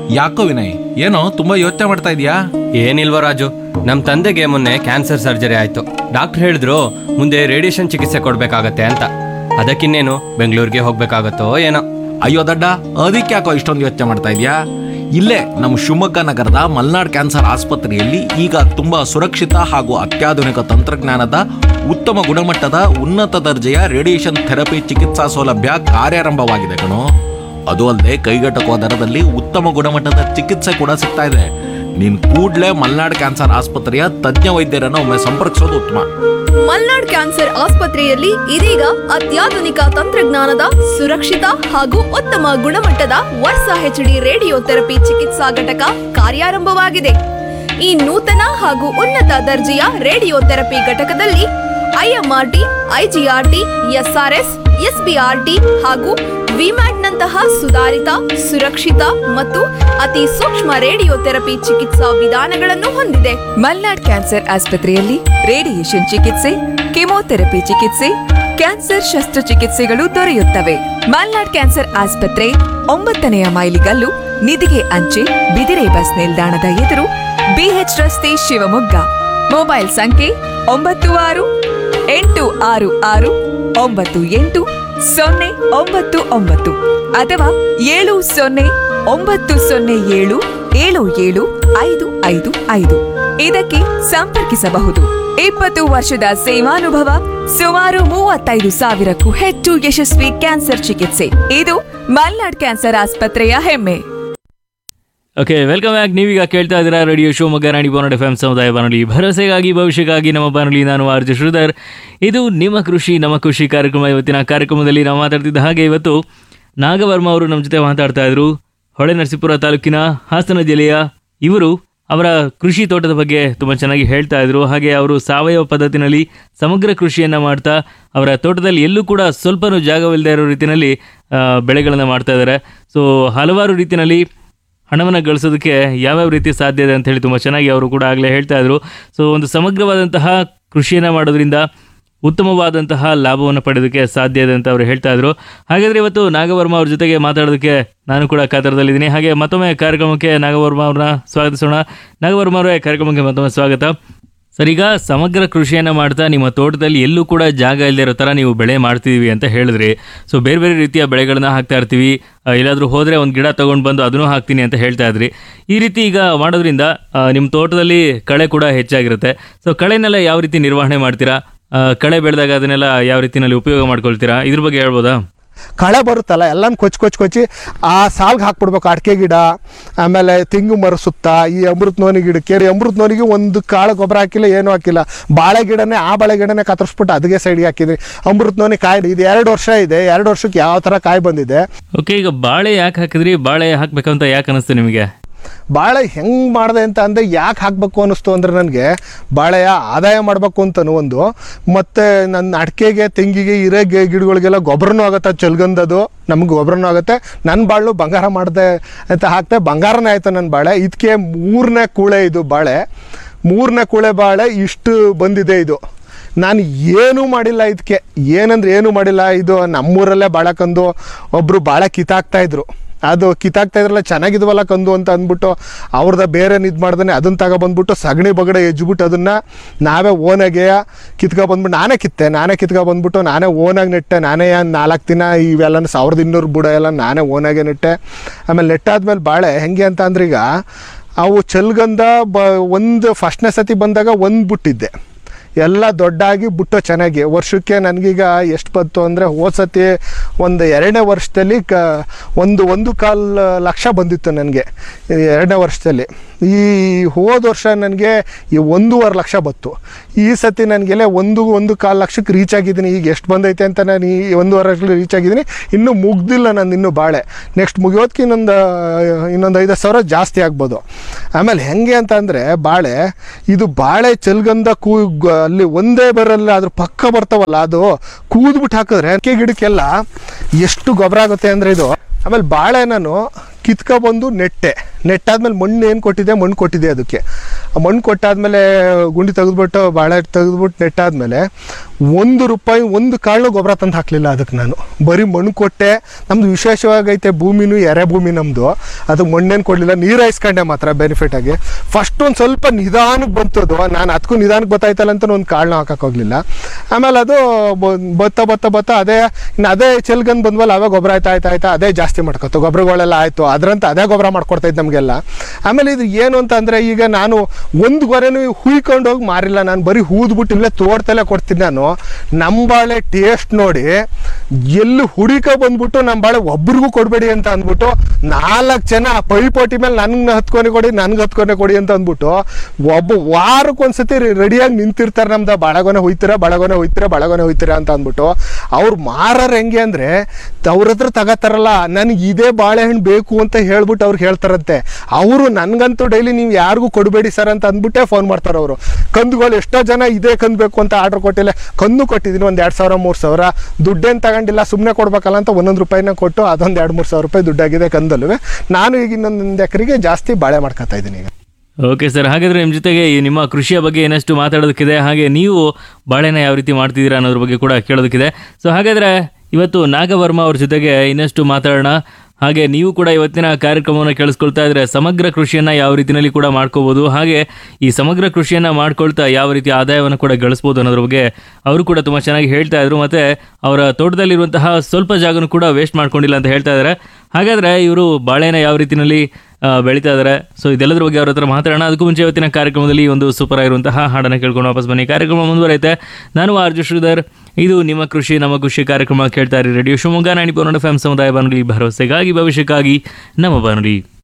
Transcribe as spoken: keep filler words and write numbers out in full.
ಯಾಕೋ ವಿನಯ್, ಏನೋ ತುಂಬಾ ಯೋಚನೆ ಮಾಡ್ತಾ ಇದೀಯಾ? ಏನಿಲ್ವ ರಾಜು, ನಮ್ಮ ತಂದೆಗೆ ಮೊನ್ನೆ ಕ್ಯಾನ್ಸರ್ ಸರ್ಜರಿ ಆಯ್ತು. ಡಾಕ್ಟರ್ ಹೇಳಿದ್ರು ಮುಂದೆ ರೇಡಿಯೇಷನ್ ಚಿಕಿತ್ಸೆ ಕೊಡ್ಬೇಕಾಗತ್ತೆ ಅಂತ. ಅದಕ್ಕಿನ್ನೇನು ಬೆಂಗಳೂರಿಗೆ ಹೋಗ್ಬೇಕಾಗತ್ತೋ ಏನೋ. ಅಯ್ಯೋ ದಡ್ಡ, ಅದಕ್ಕೆ ಯಾಕೋ ಇಷ್ಟೊಂದು ಯೋಚನೆ ಮಾಡ್ತಾ ಇದೀಯಾ? ಇಲ್ಲೇ ನಮ್ಮ ಶಿವಮೊಗ್ಗ ನಗರದ ಮಲ್ನಾಡ್ ಕ್ಯಾನ್ಸರ್ ಆಸ್ಪತ್ರೆಯಲ್ಲಿ ಈಗ ತುಂಬಾ ಸುರಕ್ಷಿತ ಹಾಗೂ ಅತ್ಯಾಧುನಿಕ ತಂತ್ರಜ್ಞಾನದ ಉತ್ತಮ ಗುಣಮಟ್ಟದ ಉನ್ನತ ದರ್ಜೆಯ ರೇಡಿಯೇಷನ್ ಥೆರಪಿ ಚಿಕಿತ್ಸಾ ಸೌಲಭ್ಯ ಕಾರ್ಯಾರಂಭವಾಗಿದೆ ಕಣೋ. ಅದು ಅಲ್ಲದೆ ಕೈಗೆಟಕುವ ದರದಲ್ಲಿ ಉತ್ತಮ ಗುಣಮಟ್ಟದ ಚಿಕಿತ್ಸೆ ಕೂಡ ಸಿಗ್ತಾ ಇದೆ. ನೀನ್ ಕೂಡ್ಲೇ ಮಲ್ನಾಡ್ ಕ್ಯಾನ್ಸರ್ ಆಸ್ಪತ್ರೆಯ ತಜ್ಞ ವೈದ್ಯರನ್ನು ಒಮ್ಮೆ ಸಂಪರ್ಕಿಸೋದು ಉತ್ತಮ. ಮಲ್ನಾಡ್ ಕ್ಯಾನ್ಸರ್ ಆಸ್ಪತ್ರೆಯಲ್ಲಿ ಇದೀಗ ಅತ್ಯಾಧುನಿಕ ತಂತ್ರಜ್ಞಾನದ ಸುರಕ್ಷಿತ ಹಾಗೂ ಉತ್ತಮ ಗುಣಮಟ್ಟದ ವರ್ಷ ಹೆಚ್ಡಿ ರೇಡಿಯೋ ಥೆರಪಿ ಚಿಕಿತ್ಸಾ ಘಟಕ ಕಾರ್ಯಾರಂಭವಾಗಿದೆ. ಈ ನೂತನ ಹಾಗೂ ಉನ್ನತ ದರ್ಜೆಯ ರೇಡಿಯೋ ಥೆರಪಿ ಘಟಕದಲ್ಲಿ ಐಎಂಆರ್ಟಿ, ಐಜಿಆರ್ಟಿ, ಎಸ್ಆರ್ಎಸ್, ಎಸ್ಬಿಆರ್ಟಿ ಹಾಗೂ ವಿಮ್ಯಾಟ್ನಂತಹ ಸುಧಾರಿತ, ಸುರಕ್ಷಿತ ಮತ್ತು ಅತಿ ಸೂಕ್ಷ್ಮ ರೇಡಿಯೋ ಥೆರಪಿ ಚಿಕಿತ್ಸಾ ವಿಧಾನಗಳನ್ನು ಹೊಂದಿದೆ. ಮಲ್ನಾಡ್ ಕ್ಯಾನ್ಸರ್ ಆಸ್ಪತ್ರೆಯಲ್ಲಿ ರೇಡಿಯೇಷನ್ ಚಿಕಿತ್ಸೆ, ಕೆಮೊಥೆರಪಿ ಚಿಕಿತ್ಸೆ, ಕ್ಯಾನ್ಸರ್ ಶಸ್ತ್ರಚಿಕಿತ್ಸೆಗಳು ದೊರೆಯುತ್ತವೆ. ಮಲ್ನಾಡ್ ಕ್ಯಾನ್ಸರ್ ಆಸ್ಪತ್ರೆ ಒಂಬತ್ತನೆಯ ಮೈಲಿಗಲ್ಲು, ನಿಧಿಗೆ ಅಂಚೆ, ಬಿದಿರೆ ಬಸ್ ನಿಲ್ದಾಣದ ಎದುರು, ಬಿಎಚ್ ರಸ್ತೆ, ಶಿವಮೊಗ್ಗ. ಮೊಬೈಲ್ ಸಂಖ್ಯೆ ಒಂಬತ್ತು ಆರು ಎಂಟು ಆರು ಆರು ಒಂಬತ್ತು ಎಂಟು ಸೊನ್ನೆ ಒಂಬತ್ತು ಒಂಬತ್ತು ಅಥವಾ ಏಳು ಸೊನ್ನೆ ಒಂಬತ್ತು ಸೊನ್ನೆ ಏಳು ಏಳು ಏಳು ಐದು ಐದು ಐದು ಇದಕ್ಕೆ ಸಂಪರ್ಕಿಸಬಹುದು. ಇಪ್ಪತ್ತು ವರ್ಷದ ಸೇವಾನುಭವ, ಸುಮಾರು ಮೂವತ್ತೈದು ಸಾವಿರಕ್ಕೂ ಹೆಚ್ಚು ಯಶಸ್ವಿ ಕ್ಯಾನ್ಸರ್ ಚಿಕಿತ್ಸೆ. ಇದು ಮಲ್ನಾಡ್ ಕ್ಯಾನ್ಸರ್ ಆಸ್ಪತ್ರೆಯ ಹೆಮ್ಮೆ. Okay, welcome back. ನೀವೀಗ ಕೇಳ್ತಾ ಇದ್ದೀರಾ ರೇಡಿಯೋ ಶಿವಮೊಗ್ಗ ರಾಣಿ ಬಾನುಲಿ ಎಫ್ ಎಂ ಸಮುದಾಯ ಬಾನುಲಿ, ಭರವಸೆಗಾಗಿ ಭವಿಷ್ಯಕ್ಕಾಗಿ ನಮ್ಮ ಬಾನುಲಿ. ನಾನು ಆರ್ ಜೆ ಶ್ರೀಧರ್. ಇದು ನಿಮ್ಮ ಕೃಷಿ ನಮ್ಮ ಖುಷಿ ಕಾರ್ಯಕ್ರಮ. ಇವತ್ತಿನ ಕಾರ್ಯಕ್ರಮದಲ್ಲಿ ನಾವು ಮಾತಾಡ್ತಿದ್ದ ಹಾಗೆ ಇವತ್ತು ನಾಗವರ್ಮ ಅವರು ನಮ್ಮ ಜೊತೆ ಮಾತಾಡ್ತಾ ಇದ್ರು. ಹೊಳೆನರಸೀಪುರ ತಾಲೂಕಿನ ಹಾಸನ ಜಿಲ್ಲೆಯ ಇವರು ಅವರ ಕೃಷಿ ತೋಟದ ಬಗ್ಗೆ ತುಂಬ ಚೆನ್ನಾಗಿ ಹೇಳ್ತಾ ಇದ್ರು. ಹಾಗೆ ಅವರು ಸಾವಯವ ಪದ್ಧತಿನಲ್ಲಿ ಸಮಗ್ರ ಕೃಷಿಯನ್ನು ಮಾಡ್ತಾ ಅವರ ತೋಟದಲ್ಲಿ ಎಲ್ಲೂ ಕೂಡ ಸ್ವಲ್ಪನೂ ಜಾಗವಿಲ್ಲದೆ ಇರೋ ರೀತಿಯಲ್ಲಿ ಬೆಳೆಗಳನ್ನು ಮಾಡ್ತಾ ಇದ್ದಾರೆ. ಸೊ ಹಲವಾರು ರೀತಿಯಲ್ಲಿ ಹಣವನ್ನು ಗಳಿಸೋದಕ್ಕೆ ಯಾವ್ಯಾವ ರೀತಿ ಸಾಧ್ಯ ಇದೆ ಅಂತ ಹೇಳಿ ತುಂಬ ಚೆನ್ನಾಗಿ ಅವರು ಕೂಡ ಆಗಲೇ ಹೇಳ್ತಾ ಇದ್ರು. ಸೊ ಒಂದು ಸಮಗ್ರವಾದಂತಹ ಕೃಷಿಯನ್ನು ಮಾಡೋದ್ರಿಂದ ಉತ್ತಮವಾದಂತಹ ಲಾಭವನ್ನು ಪಡೆಯೋದಕ್ಕೆ ಸಾಧ್ಯ ಇದೆ ಅಂತ ಅವರು ಹೇಳ್ತಾ ಇದ್ರು. ಹಾಗಾದರೆ ಇವತ್ತು ನಾಗವರ್ಮ ಅವ್ರ ಜೊತೆಗೆ ಮಾತಾಡೋದಕ್ಕೆ ನಾನು ಕೂಡ ಕಾತರದಲ್ಲಿದ್ದೀನಿ. ಹಾಗೆ ಮತ್ತೊಮ್ಮೆ ಕಾರ್ಯಕ್ರಮಕ್ಕೆ ನಾಗವರ್ಮ ಅವ್ರನ್ನ ಸ್ವಾಗತಿಸೋಣ. ನಾಗವರ್ಮ ಅವರೇ, ಕಾರ್ಯಕ್ರಮಕ್ಕೆ ಮತ್ತೊಮ್ಮೆ ಸ್ವಾಗತ. ಸರ್, ಈಗ ಸಮಗ್ರ ಕೃಷಿಯನ್ನು ಮಾಡ್ತಾ ನಿಮ್ಮ ತೋಟದಲ್ಲಿ ಎಲ್ಲೂ ಕೂಡ ಜಾಗ ಇಲ್ಲದೆ ಇರೋ ಥರ ನೀವು ಬೆಳೆ ಮಾಡ್ತಿದ್ದೀವಿ ಅಂತ ಹೇಳಿದ್ರಿ. ಸೊ ಬೇರೆ ಬೇರೆ ರೀತಿಯ ಬೆಳೆಗಳನ್ನ ಹಾಕ್ತಾ ಇರ್ತೀವಿ, ಎಲ್ಲಾದರೂ ಹೋದರೆ ಒಂದು ಗಿಡ ತೊಗೊಂಡು ಬಂದು ಅದನ್ನು ಹಾಕ್ತೀನಿ ಅಂತ ಹೇಳ್ತಾ ಇದ್ರಿ. ಈ ರೀತಿ ಈಗ ಮಾಡೋದ್ರಿಂದ ನಿಮ್ಮ ತೋಟದಲ್ಲಿ ಕಳೆ ಕೂಡ ಹೆಚ್ಚಾಗಿರುತ್ತೆ. ಸೊ ಕಳೆನೆಲ್ಲ ಯಾವ ರೀತಿ ನಿರ್ವಹಣೆ ಮಾಡ್ತೀರಾ? ಕಳೆ ಬೆಳೆದಾಗ ಅದನ್ನೆಲ್ಲ ಯಾವ ರೀತಿಯಲ್ಲಿ ಉಪಯೋಗ ಮಾಡ್ಕೊಳ್ತೀರಾ? ಇದ್ರ ಬಗ್ಗೆ ಹೇಳ್ಬೋದಾ? ಕಳೆ ಬರುತ್ತಲ್ಲ, ಎಲ್ಲನೂ ಕೊಚ್ಚಿ ಕೊಚ್ಚಿ ಕೊಚ್ಚಿ ಆ ಸಾಲ್ಗೆ ಹಾಕ್ಬಿಡ್ಬೇಕು. ಅಡಿಕೆ ಗಿಡ, ಆಮೇಲೆ ತೆಂಗು ಮರ ಸುತ್ತ ಈ ಅಮೃತ ನೋನಿ ಗಿಡಕ್ಕೆ ಅಮೃತ ನೋನಿಗೆ ಒಂದು ಕಾಳು ಗೊಬ್ಬರ ಹಾಕಿಲ್ಲ, ಏನೂ ಹಾಕಿಲ್ಲ. ಬಾಳೆ ಗಿಡನೇ ಆ ಬಾಳೆ ಗಿಡನೇ ಕತ್ತರಿಸ್ಬಿಟ್ಟು ಅದಕ್ಕೆ ಸೈಡ್ಗೆ ಹಾಕಿದ್ರಿ. ಅಮೃತ ನೋನಿ ಕಾಯಿ ಇದು ಎರಡು ವರ್ಷ ಇದೆ, ಎರಡು ವರ್ಷಕ್ಕೆ ಯಾವ ಥರ ಕಾಯಿ ಬಂದಿದೆ. ಓಕೆ, ಈಗ ಬಾಳೆ ಯಾಕೆ ಹಾಕಿದ್ರಿ? ಬಾಳೆ ಹಾಕ್ಬೇಕಂತ ಯಾಕೆ ಅನಿಸ್ತು ನಿಮಗೆ? ಬಾಳೆ ಹೆಂಗೆ ಮಾಡಿದೆ ಅಂತ ಅಂದರೆ ಯಾಕೆ ಹಾಕಬೇಕು ಅನ್ನಿಸ್ತು ಅಂದರೆ ನನಗೆ ಬಾಳೆಯ ಆದಾಯ ಮಾಡಬೇಕು ಅಂತನೂ ಒಂದು, ಮತ್ತು ನನ್ನ ಅಡಿಕೆಗೆ ತೆಂಗಿಗೆ ಇರೋ ಗಿಡಗಳಿಗೆಲ್ಲ ಗೊಬ್ಬರನೂ ಆಗುತ್ತೆ, ಚಲ್ಗಂದದು ನಮ್ಗೆ ಗೊಬ್ಬರನೂ ಆಗುತ್ತೆ. ನನ್ನ ಬಾಳು ಬಂಗಾರ ಮಾಡಿದೆ ಅಂತ ಹಾಕ್ತೆ, ಬಂಗಾರನೇ ಆಯಿತು ನನ್ನ ಬಾಳೆ. ಇದಕ್ಕೆ ಮೂರನೇ ಕೂಳೆ ಇದು ಬಾಳೆ, ಮೂರನೇ ಕೂಳೆ ಬಾಳೆ ಇಷ್ಟು ಬಂದಿದೆ. ಇದು ನಾನು ಏನೂ ಮಾಡಿಲ್ಲ ಇದಕ್ಕೆ, ಏನಂದ್ರೆ ಏನೂ ಮಾಡಿಲ್ಲ. ಇದು ನಮ್ಮೂರಲ್ಲೇ ಬಾಳೆ ಕಂದು ಒಬ್ಬರು ಬಾಳೆ ಕಿತ್ತಾಕ್ತಾಯಿದ್ರು. ಅದು ಕಿತ್ತಾಕ್ತಾ ಇದ್ರಲ್ಲ, ಚೆನ್ನಾಗಿದ್ವಲ್ಲ ಕಂದು ಅಂತ ಅಂದ್ಬಿಟ್ಟು ಅವ್ರದ್ದು ಬೇರೆ ಇದು ಮಾಡ್ದೇ ಅದನ್ನು ತಗೊಬಂದ್ಬಿಟ್ಟು ಸಗಣಿ ಬಗಡೆ ಎಜ್ಬಿಟ್ಟು ಅದನ್ನು ನಾವೇ ಓನಾಗೆ ಕಿತ್ಕೊಬಂದ್ಬಿಟ್ಟು ನಾನೇ ಕಿತ್ತೆ ನಾನೇ ಕಿತ್ಕೊಬಂದ್ಬಿಟ್ಟು ನಾನೇ ಓನಾಗಿ ನೆಟ್ಟೆ. ನಾನೇ ನಾಲ್ಕು ದಿನ ಇವೆಲ್ಲ ಸಾವಿರದ ಇನ್ನೂರು ಬುಡ ಎಲ್ಲ ನಾನೇ ಓನಾಗೆ ನೆಟ್ಟೆ. ಆಮೇಲೆ ನೆಟ್ಟಾದ್ಮೇಲೆ ಬಾಳೆ ಹೆಂಗೆ ಅಂತ ಅಂದ್ರೆ, ಈಗ ಅವು ಚಲ್ಗಂದ ಬ ಒಂದು ಫಸ್ಟ್ನೇ ಸತಿ ಬಂದಾಗ ಒಂದು ಬುಟ್ಟಿದ್ದೆ, ಎಲ್ಲ ದೊಡ್ಡಾಗಿ ಬುಟ್ಟು ಚೆನ್ನಾಗಿ. ವರ್ಷಕ್ಕೆ ನನಗೀಗ ಎಷ್ಟು ಬಂತು ಅಂದರೆ, ಹೋದ ಸತಿ ಒಂದು ಎರಡನೇ ವರ್ಷದಲ್ಲಿ ಕ ಒಂದು ಒಂದು ಕಾಲು ಲಕ್ಷ ಬಂದಿತ್ತು ನನಗೆ ಎರಡನೇ ವರ್ಷದಲ್ಲಿ. ಈ ಹೋದ ವರ್ಷ ನನಗೆ ಈ ಒಂದೂವರೆ ಲಕ್ಷ ಬಂತು. ಈ ಸತಿ ನನಗೆಲ್ಲ ಒಂದು ಒಂದು ಕಾಲು ಲಕ್ಷಕ್ಕೆ ರೀಚ್ ಆಗಿದ್ದೀನಿ. ಈಗ ಎಷ್ಟು ಬಂದೈತೆ ಅಂತ ನಾನು ಈ ಒಂದೂವರೆ ಲಕ್ಷ ರೀಚ್ ಆಗಿದ್ದೀನಿ. ಇನ್ನೂ ಮುಗ್ದಿಲ್ಲ ನಾನು ಇನ್ನೂ ಬಾಳೆ. ನೆಕ್ಸ್ಟ್ ಮುಗಿಯೋದಕ್ಕೆ ಇನ್ನೊಂದು ಇನ್ನೊಂದು ಐದು ಸಾವಿರ ಜಾಸ್ತಿ ಆಗ್ಬೋದು. ಆಮೇಲೆ ಹೆಂಗೆ ಅಂತ ಅಂದರೆ, ಬಾಳೆ ಇದು ಬಾಳೆ ಚಲ್ಗಂದ ಕೂ ಅಲ್ಲಿ ಒಂದೇ ಬರಲ್ಲ, ಅದ್ರ ಪಕ್ಕ ಬರ್ತಾವಲ್ಲ, ಅದು ಕೂದ್ಬಿಟ್ಟು ಹಾಕಿದ್ರೆ ಅಡಿಕೆ ಗಿಡಕ್ಕೆಲ್ಲ ಎಷ್ಟು ಗೊಬ್ಬರ ಆಗುತ್ತೆ ಅಂದರೆ ಇದು. ಆಮೇಲೆ ಬಾಳೆ ನಾನು ಕಿತ್ಕೊಬಂದು ನೆಟ್ಟೆ. ನೆಟ್ಟಾದ್ಮೇಲೆ ಮಣ್ಣು ಏನು ಕೊಟ್ಟಿದೆ, ಮಣ್ಣು ಕೊಟ್ಟಿದೆ ಅದಕ್ಕೆ. ಆ ಮಣ್ಣು ಕೊಟ್ಟಾದ್ಮೇಲೆ ಗುಂಡಿ ತೆಗೆದ್ಬಿಟ್ಟು ಬಾಳೆ ತೆಗೆದ್ಬಿಟ್ಟು ನೆಟ್ಟಾದ್ಮೇಲೆ ಒಂದು ರೂಪಾಯಿ ಒಂದು ಕಾಳು ಗೊಬ್ಬರ ತಂದು ಹಾಕಲಿಲ್ಲ ಅದಕ್ಕೆ ನಾನು. ಬರೀ ಮಣ್ಣು ಕೊಟ್ಟೆ. ನಮ್ಮದು ವಿಶೇಷವಾಗೈತೆ ಭೂಮಿನೂ ಎರೆ ಭೂಮಿ ನಮ್ಮದು. ಅದಕ್ಕೆ ಮಣ್ಣೇನು ಕೊಡಲಿಲ್ಲ, ನೀರು ಹಾಯಿಸ್ಕೊಂಡೆ ಮಾತ್ರ ಬೆನಿಫಿಟಾಗಿ. ಫಸ್ಟ್ ಒಂದು ಸ್ವಲ್ಪ ನಿಧಾನಕ್ಕೆ ಬಂತದು. ನಾನು ಅದಕ್ಕೂ ನಿಧಾನಕ್ಕೆ ಬತ್ತಾಯ್ತಲ್ಲ ಅಂತ ಒಂದು ಕಾಳನ್ನ ಹಾಕೋಕ್ಕೋಗಲಿಲ್ಲ. ಆಮೇಲೆ ಅದು ಬತ್ತ ಬತ್ತ ಬತ್ತ ಅದೇ ಇನ್ನು ಅದೇ ಚೆಲ್ಗಂದು ಬಂದ್ವಲ್ಲ, ಅವೇ ಗೊಬ್ಬರ ಆಯ್ತಾ ಆಯ್ತಾ ಆಯ್ತಾ ಅದೇ ಜಾಸ್ತಿ ಮಾಡ್ಕೊತು. ಗೊಬ್ಬರಗಳೆಲ್ಲ ಆಯಿತು, ಅದರಂತ ಅದೇ ಗೊಬ್ಬರ ಮಾಡ್ಕೊಡ್ತಾಯಿದ್ದು ನಮಗೆಲ್ಲ. ಆಮೇಲೆ ಇದು ಏನು ಅಂತ ಅಂದರೆ, ಈಗ ನಾನು ಒಂದು ಗೊರೆನೂ ಹುಯ್ಕೊಂಡು ಹೋಗಿ ಮಾರಿಲ್ಲ. ನಾನು ಬರೀ ಹೂದ್ಬಿಟ್ಟು ಇಲ್ಲೇ ತೋಟದಲ್ಲೇ ಕೊಡ್ತೀನಿ. ನಾನು ನಮ್ಮ ಬಾಳೆ ಟೇಸ್ಟ್ ನೋಡಿ ಎಲ್ಲಿ ಹುಡುಕ ಬಂದ್ಬಿಟ್ಟು ನಮ್ಮ ಬಾಳೆ ಒಬ್ರಿಗೂ ಕೊಡಬೇಡಿ ಅಂತ ಅಂದ್ಬಿಟ್ಟು ನಾಲ್ಕು ಜನ ಪೈಪೋಟಿ ಮೇಲೆ ನನ್ಗೆ ಹತ್ಕೊನೆ ಕೊಡಿ ನನ್ಗೆ ಹತ್ಕೊನೆ ಕೊಡಿ ಅಂತ ಅಂದ್ಬಿಟ್ಟು ಒಬ್ಬ ವಾರಕ್ಕೊಂದ್ಸತಿ ರೆಡಿಯಾಗಿ ನಿಂತಿರ್ತಾರೆ. ನಮ್ದು ಬಳಗೊನೆ ಹೋಯ್ತೀರ ಬಳಗೊನೆ ಹೋಯ್ತೀರ ಬಳಗೊನೆ ಹೋಯ್ತೀರ ಅಂತ ಅಂದ್ಬಿಟ್ಟು. ಅವ್ರು ಮಾರರು ಹೆಂಗೆ ಅಂದರೆ, ಅವ್ರ ಹತ್ರ ತಗೋತಾರಲ್ಲ, ನನಗೆ ಇದೇ ಬಾಳೆಹಣ್ಣು ಬೇಕು ಅಂತ ಹೇಳ್ಬಿಟ್ಟು ಅವ್ರಿಗೆ ಹೇಳ್ತಾರಂತೆ. ಅವರು ನನಗಂತೂ ಡೈಲಿ ನೀವು ಯಾರಿಗೂ ಕೊಡಬೇಡಿ ಸರ್ ಅಂತ ಅಂದ್ಬಿಟ್ಟೆ ಫೋನ್ ಮಾಡ್ತಾರೆ ಅವರು. ಕಂದುಗಳು ಎಷ್ಟೋ ಜನ ಇದೇ ಕಂದು ಬೇಕು ಅಂತ ಆರ್ಡ್ರ್ ಕೊಟ್ಟಿಲ್ಲ, ಕಂದು ಕೊಟ್ಟಿದ್ದೀನಿ ಒಂದು ಎರಡು ಸಾವಿರ ಮೂರು ಸಾವಿರ, ದುಡ್ಡೇನು ತಗೊಂಡಿಲ್ಲ, ಸುಮ್ಮನೆ ಕೊಡ್ಬೇಕಲ್ಲ ಅಂತ ಒಂದೊಂದು ರೂಪಾಯಿನ ಕೊಟ್ಟು ಅದೊಂದು ಎರಡು ಮೂರು ಸಾವಿರ ರೂಪಾಯಿ ದುಡ್ಡಾಗಿದೆ ಕಂದಲ್ವೇ. ನಾನು ಈಗ ಇನ್ನೊಂದು ಎಕರೆಗೆ ಜಾಸ್ತಿ ಬಾಳೆ ಮಾಡ್ಕೊತಾ ಇದ್ದೀನಿ ಈಗ. ಓಕೆ ಸರ್, ಹಾಗಾದರೆ ನಿಮ್ಮ ಜೊತೆಗೆ ಈ ನಿಮ್ಮ ಕೃಷಿಯ ಬಗ್ಗೆ ಏನಷ್ಟು ಮಾತಾಡೋದಕ್ಕಿದೆ, ಹಾಗೆ ನೀವು ಬಾಳೆನ ಯಾವ ರೀತಿ ಮಾಡ್ತಿದ್ದೀರಾ ಅನ್ನೋದ್ರ ಬಗ್ಗೆ ಕೂಡ ಕೇಳೋದಕ್ಕಿದೆ. ಸೊ ಹಾಗಾದರೆ ಇವತ್ತು ನಾಗವರ್ಮ ಅವ್ರ ಜೊತೆಗೆ ಇನ್ನಷ್ಟು ಮಾತಾಡೋಣ. ಹಾಗೆ ನೀವು ಕೂಡ ಇವತ್ತಿನ ಕಾರ್ಯಕ್ರಮವನ್ನು ಕೇಳಿಸ್ಕೊಳ್ತಾ ಇದ್ರೆ ಸಮಗ್ರ ಕೃಷಿಯನ್ನು ಯಾವ ರೀತಿಯಲ್ಲಿ ಕೂಡ ಮಾಡ್ಕೋಬೋದು, ಹಾಗೆ ಈ ಸಮಗ್ರ ಕೃಷಿಯನ್ನು ಮಾಡ್ಕೊಳ್ತಾ ಯಾವ ರೀತಿ ಆದಾಯವನ್ನು ಕೂಡ ಗಳಿಸ್ಬೋದು ಅನ್ನೋದ್ರ ಬಗ್ಗೆ ಅವರು ಕೂಡ ತುಂಬ ಚೆನ್ನಾಗಿ ಹೇಳ್ತಾ ಇದ್ರು. ಮತ್ತು ಅವರ ತೋಟದಲ್ಲಿರುವಂತಹ ಸ್ವಲ್ಪ ಜಾಗನೂ ಕೂಡ ವೇಸ್ಟ್ ಮಾಡ್ಕೊಂಡಿಲ್ಲ ಅಂತ ಹೇಳ್ತಾ ಇದ್ದಾರೆ. ಹಾಗಾದರೆ ಇವರು ಬಾಳೆನ ಯಾವ ರೀತಿಯಲ್ಲಿ ಬೆಳೀತಾ ಇದ್ದಾರೆ, ಸೊ ಇದೆಲ್ಲದ್ರ ಬಗ್ಗೆ ಅವ್ರ ಹತ್ರ ಮಾತಾಡೋಣ. ಅದಕ್ಕೂ ಮುಂಚೆ ಇವತ್ತಿನ ಕಾರ್ಯಕ್ರಮದಲ್ಲಿ ಒಂದು ಸೂಪರ್ ಆಗಿರುವಂತಹ ಹಾಡನ್ನು ಕೇಳ್ಕೊಂಡು ವಾಪಸ್ ಬನ್ನಿ. ಕಾರ್ಯಕ್ರಮ ಮುಂದುವರೈತೆ. ನಾನು ಆರ್ ಜೆ ಶ್ರೀಧರ್, ಇದು ನಿಮ್ಮ ಕೃಷಿ ನಮ್ಮ ಖುಷಿ ಕಾರ್ಯಕ್ರಮ ಕೇಳ್ತಾ ಇರಿ radio Shivamogga ninety four F M ಸಮುದಾಯ ಬಾನುಲಿ, ಭರವಸೆಗಾಗಿ ಭವಿಷ್ಯಕ್ಕಾಗಿ ನಮ್ಮ ಬಾನುಲಿ.